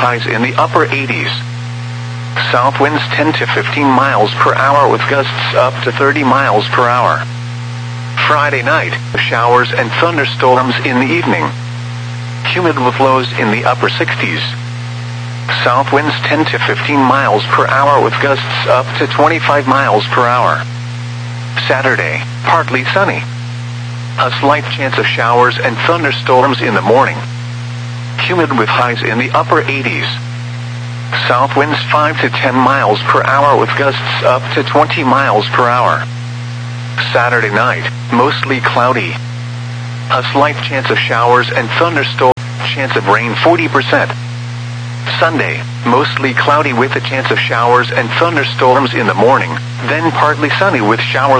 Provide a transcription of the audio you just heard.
highs in the upper 80s. South winds 10 to 15 miles per hour with gusts up to 30 miles per hour. Friday night, showers and thunderstorms in the evening. Humid with lows in the upper 60s. South winds 10 to 15 miles per hour with gusts up to 25 miles per hour. Saturday, partly sunny. A slight chance of showers and thunderstorms in the morning. Humid with highs in the upper 80s. South winds 5 to 10 miles per hour with gusts up to 20 miles per hour. Saturday night, mostly cloudy. A slight chance of showers and thunderstorms, chance of rain 40%. Sunday, mostly cloudy with a chance of showers and thunderstorms in the morning, then partly sunny with showers